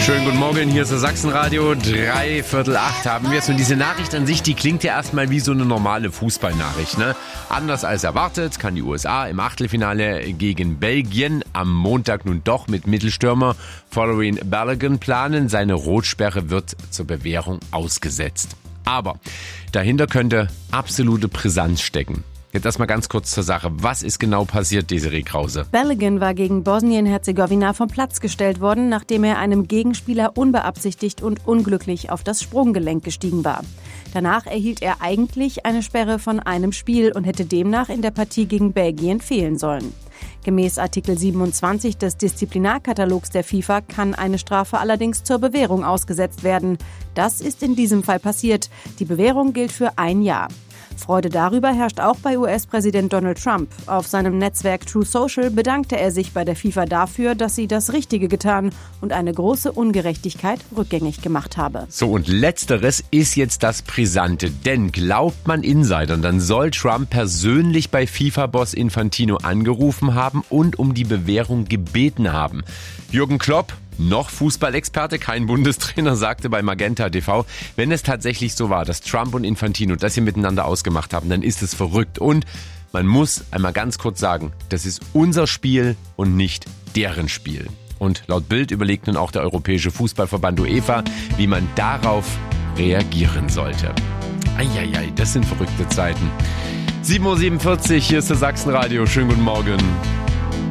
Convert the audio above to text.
Schönen guten Morgen, hier ist das Sachsenradio, 7:45 haben wir es. Und diese Nachricht an sich, die klingt ja erstmal wie so eine normale Fußballnachricht, ne? Anders als erwartet kann die USA im Achtelfinale gegen Belgien am Montag nun doch mit Mittelstürmer Folarin Balogun planen. Seine Rotsperre wird zur Bewährung ausgesetzt. Aber dahinter könnte absolute Brisanz stecken. Jetzt erstmal ganz kurz zur Sache. Was ist genau passiert, Desiree Krause? Balogun war gegen Bosnien-Herzegowina vom Platz gestellt worden, nachdem er einem Gegenspieler unbeabsichtigt und unglücklich auf das Sprunggelenk gestiegen war. Danach erhielt er eigentlich eine Sperre von einem Spiel und hätte demnach in der Partie gegen Belgien fehlen sollen. Gemäß Artikel 27 des Disziplinarkatalogs der FIFA kann eine Strafe allerdings zur Bewährung ausgesetzt werden. Das ist in diesem Fall passiert. Die Bewährung gilt für 1 Jahr. Freude darüber herrscht auch bei US-Präsident Donald Trump. Auf seinem Netzwerk True Social bedankte er sich bei der FIFA dafür, dass sie das Richtige getan und eine große Ungerechtigkeit rückgängig gemacht habe. So, und letzteres ist jetzt das Brisante, denn glaubt man Insidern, dann soll Trump persönlich bei FIFA-Boss Infantino angerufen haben und um die Bewährung gebeten haben. Jürgen Klopp, noch Fußballexperte, kein Bundestrainer, sagte bei Magenta TV, wenn es tatsächlich so war, dass Trump und Infantino das hier miteinander ausgemacht haben, dann ist es verrückt. Und man muss einmal ganz kurz sagen, das ist unser Spiel und nicht deren Spiel. Und laut Bild überlegt nun auch der Europäische Fußballverband UEFA, wie man darauf reagieren sollte. Eieiei, das sind verrückte Zeiten. 7:47 Uhr, hier ist das Sachsenradio. Schönen guten Morgen.